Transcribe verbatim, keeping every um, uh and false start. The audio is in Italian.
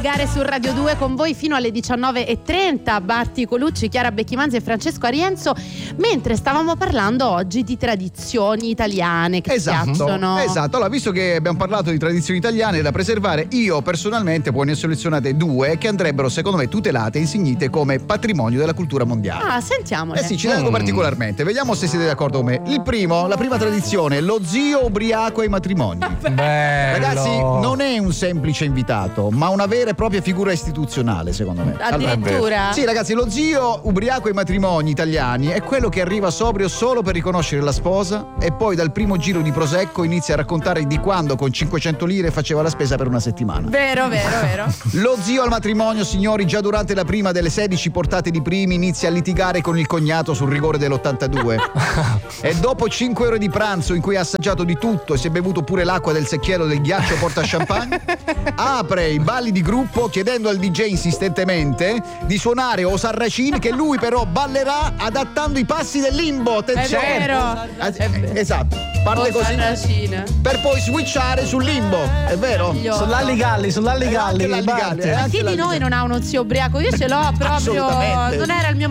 Gare su Radio due con voi fino alle diciannove e trenta. Barti Colucci, Chiara Becchimanzi e Francesco Arienzo, mentre stavamo parlando oggi di tradizioni italiane che esatto, ti piacciono. Esatto, allora visto che abbiamo parlato di tradizioni italiane da preservare, io personalmente poi ne ho selezionate due che andrebbero secondo me tutelate e insignite come patrimonio della cultura mondiale. Ah, sentiamole. Eh sì, ci tengo Mm. particolarmente. Vediamo se siete d'accordo con me. Il primo, la prima tradizione, lo zio ubriaco ai matrimoni. Bello. Ragazzi, non è un semplice invitato, ma una vera e propria figura istituzionale, secondo me. Addirittura? Sì, ragazzi, lo zio ubriaco ai matrimoni italiani è quello che arriva sobrio solo per riconoscere la sposa e poi dal primo giro di prosecco inizia a raccontare di quando con cinquecento lire faceva la spesa per una settimana. Vero, vero, vero. Lo zio al matrimonio, signori, già durante la prima delle sedici portate di primi inizia a litigare con il cognato sul rigore dell'ottantadue. E dopo cinque ore di pranzo in cui ha assaggiato di tutto e si è bevuto pure l'acqua del secchiello del ghiaccio porta champagne, apre i balli di gruppo chiedendo al D J insistentemente di suonare O Sarracini, che lui però ballerà adattando i passi del limbo. Attenzione. È vero. Eh, Esatto. Parte O così Sarracine. per poi switchare sul limbo. È vero? Io- Sull'Alligalli, sull'Alligalli. Eh, anche l'Alligalli, Barte. eh. Ma chi di noi non ha uno zio ubriaco? Io ce l'ho proprio. Assolutamente. Non era il mio